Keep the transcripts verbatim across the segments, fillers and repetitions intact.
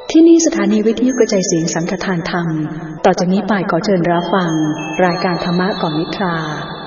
ที่นี่สถานีวิทยุกระจายเสียงสังฆทานธรรมต่อจากนี้ไปขอเชิญรับฟังรายการธรรมะก่อนนิทรา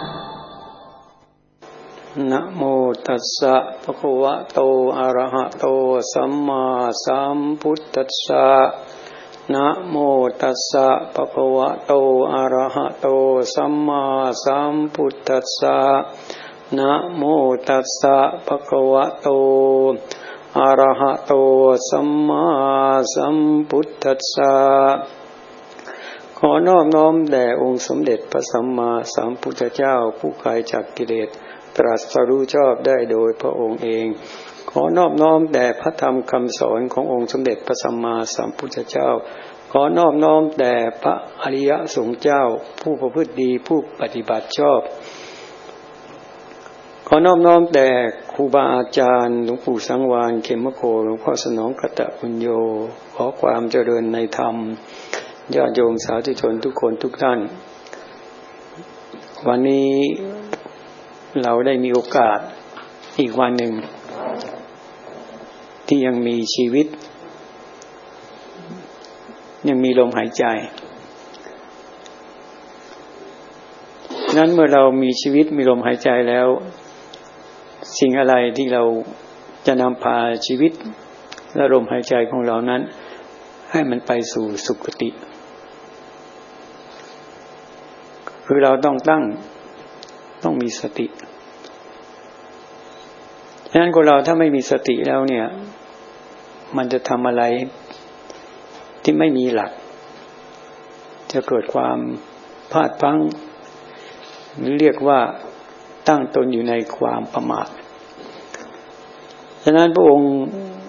นะโมตัสสะภะคะวะโตอะระหะโตสัมมาสัมพุทธัสสะนะโมตัสสะภะคะวะโตอะระหะโตสัมมาสัมพุทธัสสะนะโมตัสสะภะคะวะโตอะระหะโตสัมมาสัมพุทธัสสะขอนอบน้อมแด่องค์สมเด็จพระสัมมาสัมพุทธเจ้าผู้ไกลจากกิเลสตรัสรู้ชอบได้โดยพระองค์เองขอนอบน้อมแด่พระธรรมคำสอนขององค์สมเด็จพระสัมมาสัมพุทธเจ้าขอนอบน้อมแด่พระอริยสงฆ์เจ้าผู้ประพฤติดีผู้ปฏิบัติชอบขอนอบน้อมแด่ครูบาอาจารย์หลวงปู่สังวาลเขมโกหลวงพ่อสนองกตปุญโญขอความเจริญในธรรมญาติโยมสาธุชนทุกคนทุกท่านวันนี้เราได้มีโอกาสอีกวันหนึ่งที่ยังมีชีวิตยังมีลมหายใจนั้นเมื่อเรามีชีวิตมีลมหายใจแล้วสิ่งอะไรที่เราจะนำพาชีวิตและลมหายใจของเรานั้นให้มันไปสู่สุคติคือเราต้องตั้งต้องมีสติฉะนั้นคนเราถ้าไม่มีสติแล้วเนี่ยมันจะทำอะไรที่ไม่มีหลักจะเกิดความพลาดพลั้งหรือเรียกว่าตั้งตนอยู่ในความประมาทฉะนั้นพระองค์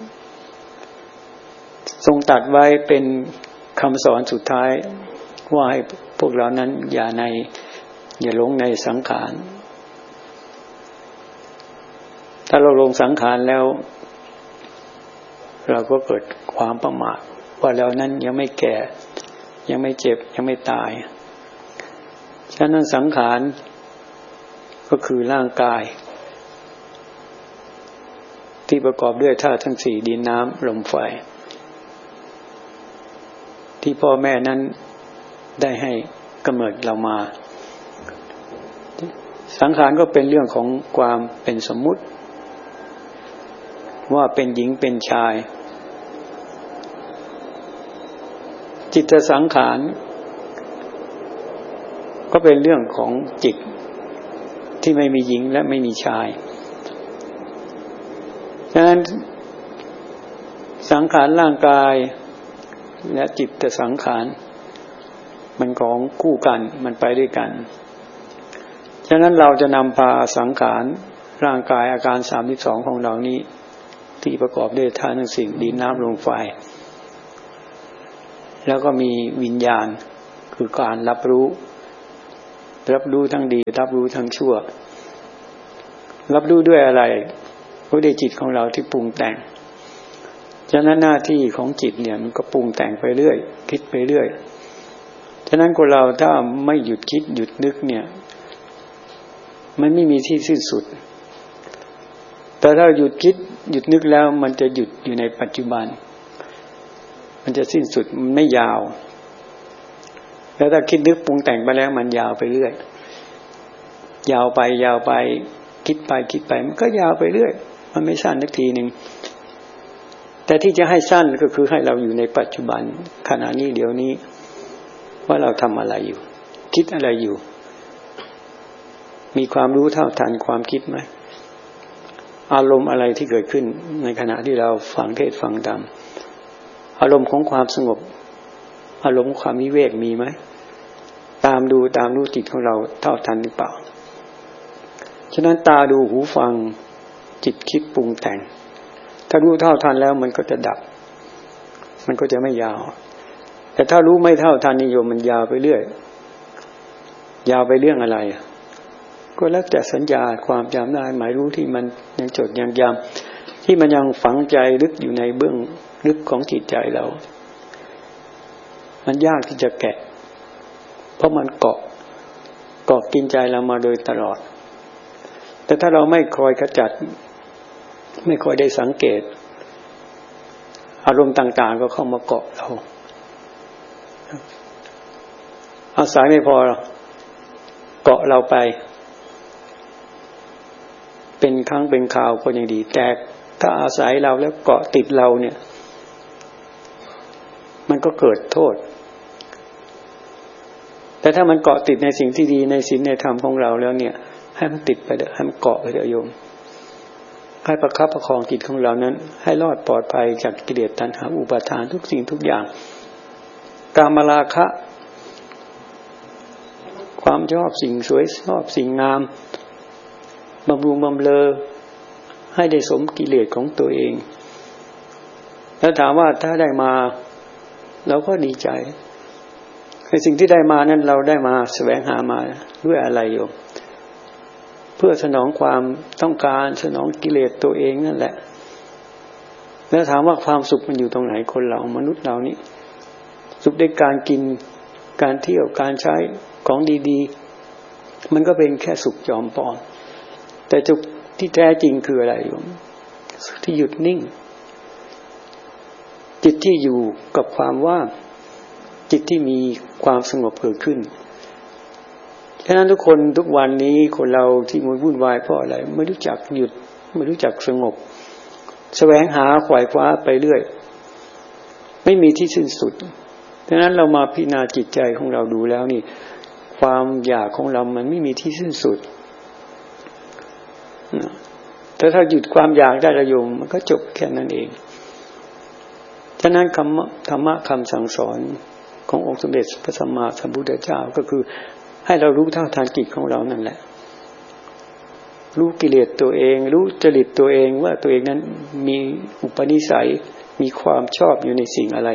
ทรงตรัสไว้เป็นคำสอนสุดท้ายว่าให้พวกเรานั้นอย่าในอย่าหลงในสังขารถ้าเราลงสังขารแล้วเราก็เกิดความประมาทว่าเรานั้นยังไม่แก่ยังไม่เจ็บยังไม่ตายฉะนั้นสังขารก็คือร่างกายที่ประกอบด้วยธาตุทั้งสี่ดินน้ำลมไฟที่พ่อแม่นั้นได้ให้กำเนิดเรามาสังขารก็เป็นเรื่องของความเป็นสมมุติว่าเป็นหญิงเป็นชายจิตสังขารก็เป็นเรื่องของจิตที่ไม่มีหญิงและไม่มีชายฉะนั้นสังขารร่างกายและจิตสังขารมันของคู่กันมันไปด้วยกันฉะนั้นเราจะนำพาสังขารร่างกายอาการสามสิบสองของเรานี้ที่ประกอบด้วยธาตุทั้งสี่ดินน้ำลมไฟแล้วก็มีวิญญาณคือการรับรู้รับรู้ทั้งดีรับรู้ทั้งชั่วรับรู้ด้วยอะไรก็ด้วยจิตของเราที่ปรุงแต่งฉะนั้นหน้าที่ของจิตเนี่ยมันก็ปรุงแต่งไปเรื่อยคิดไปเรื่อยฉะนั้นคนเราถ้าไม่หยุดคิดหยุดนึกเนี่ยมันไม่มีที่สิ้นสุดแต่ถ้าหยุดคิดหยุดนึกแล้วมันจะหยุดอยู่ในปัจจุบันมันจะสิ้นสุดมันไม่ยาวแล้วถ้าคิดนึกปรุงแต่งไปแล้วมันยาวไปเรื่อยยาวไปยาวไปคิดไปคิดไปมันก็ยาวไปเรื่อยมันไม่สั้นสักทีนึงแต่ที่จะให้สั้นก็คือให้เราอยู่ในปัจจุบันขณะนี้เดี๋ยวนี้ว่าเราทำอะไรอยู่คิดอะไรอยู่มีความรู้เท่าทันความคิดไหมอารมณ์อะไรที่เกิดขึ้นในขณะที่เราฟังเทศน์ฟังธรรมอารมณ์ของความสงบอารมณ์ของความวิเวกมีไหมตามดูตามรู้จิตของเราเท่าทันหรือเปล่าฉะนั้นตาดูหูฟังจิตคิดปรุงแต่งถ้ารู้เท่าทันแล้วมันก็จะดับมันก็จะไม่ยาวแต่ถ้ารู้ไม่เท่าทันนิยมมันยาวไปเรื่อยยาวไปเรื่องอะไรก็แล้วแต่สัญญาความจำได้หมายรู้ที่มันยังจดยังจำที่มันยังฝังใจลึกอยู่ในเบื้องลึกของจิตใจเรามันยากที่จะแกะเพราะมันเกาะเกาะกินใจเรามาโดยตลอดแต่ถ้าเราไม่คอยขจัดไม่คอยได้สังเกตอารมณ์ต่างๆก็เข้ามาเกาะเราอาศัยไม่พอเกาะเราไปเป็นครั้งเป็นคราวก็ยังดีแต่ถ้าอาศัยเราแล้วเกาะติดเราเนี่ยมันก็เกิดโทษแต่ถ้ามันเกาะติดในสิ่งที่ดีในศีลในธรรมของเราแล้วเนี่ยให้มันติดไปเถอะให้มันเกาะไปเถอะโยมให้ประคับประคองจิตของเรานั้นให้รอดปลอดภัยจากกิเลสตัณหาอุปาทานทุกสิ่งทุกอย่างกามราคะความชอบสิ่งสวยชอบสิ่งงามบำรุงบำเรอให้ได้สมกิเลสของตัวเองแล้วถามว่าถ้าได้มาเราก็ดีใจไอ้สิ่งที่ได้มานั้นเราได้มาแสวงหามาด้วยอะไรโยมเพื่อสนองความต้องการสนองกิเลสตัวเองนั่นแหละแล้วถามว่าความสุขมันอยู่ตรงไหนคนเรามนุษย์เรานี่สุขในการกินการเที่ยวการใช้ของดีๆมันก็เป็นแค่สุขจอมปลอมแต่สุขที่แท้จริงคืออะไรโยมที่หยุดนิ่งจิตที่อยู่กับความว่างจิตที่มีความสงบเกิดขึ้นฉะนั้นทุกคนทุกวันนี้คนเราที่มันวุ่นวายเพราะอะไรไม่รู้จักหยุดไม่รู้จักสงบแสวงหาขวายคว้าไปเรื่อยไม่มีที่สิ้นสุดฉะนั้นเรามาพิจารณาจิตใจของเราดูแล้วนี่ความอยากของเรามันไม่มีที่สิ้นสุดแต่ถ้าหยุดความอยากได้ระยมมันก็จบแค่นั้นเองฉะนั้นคำธรรมะคำสั่งสอนขององค์สมเด็จพระสัมมาสัมพุทธเจ้าก็คือให้เรารู้เท่าทันจิตของเรานั่นแหละรู้กิเลสตัวเองรู้จริตตัวเองว่าตัวเองนั้นมีอุปนิสัยมีความชอบอยู่ในสิ่งอะไร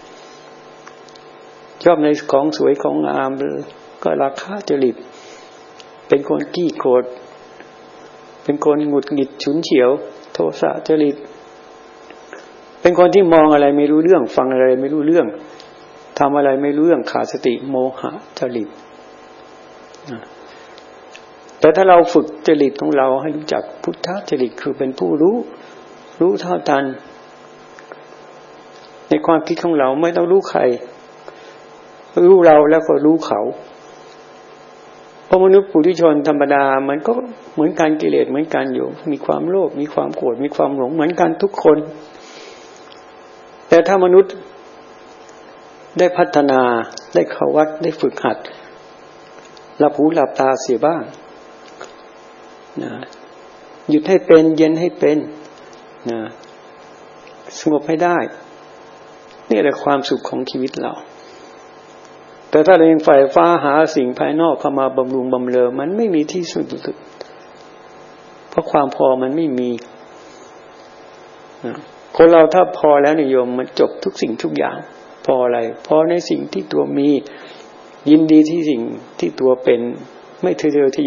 ชอบในของสวยของงามก็ราคะจริตเป็นคนขี้โกรธเป็นคนหงุดหงิดฉุนเฉียวโทสะจริตเป็นคนที่มองอะไรไม่รู้เรื่องฟังอะไรไม่รู้เรื่องทำอะไรไม่รู้เรื่องขาดสติโมหะจริตแต่ถ้าเราฝึกจริตของเราให้รู้จักพุทธจริตคือเป็นผู้รู้รู้เท่าทันในความคิดของเราไม่ต้องรู้ใครรู้เราแล้วก็รู้เขาเพราะมนุษย์ปุถุชนธรรมดามันก็เหมือนกันกิเลสเหมือนกันอยู่มีความโลภมีความโกรธมีความหลงเหมือนกันทุกคนแต่ถ้ามนุษย์ได้พัฒนาได้เข้าวัดได้ฝึกหัดหลับหูหลับตาเสียบ้างนะหยุดให้เป็นเย็นให้เป็นนะสงบให้ได้นี่แหละความสุขของชีวิตเราแต่ถ้าเรายังใฝ่ฟ้าหาสิ่งภายนอกเข้ามาบำรุงบำเรอมันไม่มีที่สุดเพราะความพอมันไม่มีนะคนเราถ้าพอแล้วนิยมมันจบทุกสิ่งทุกอย่างพออะไรพอในสิ่งที่ตัวมียินดีที่สิ่งที่ตัวเป็นไม่ทะเยอทะ